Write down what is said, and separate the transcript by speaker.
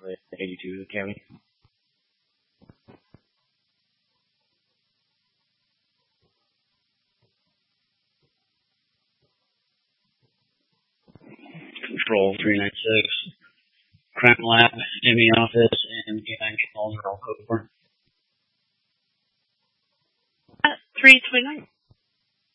Speaker 1: with 82 County. Control 396. Crime Lab, ME office, and canine calls are all over.
Speaker 2: 329.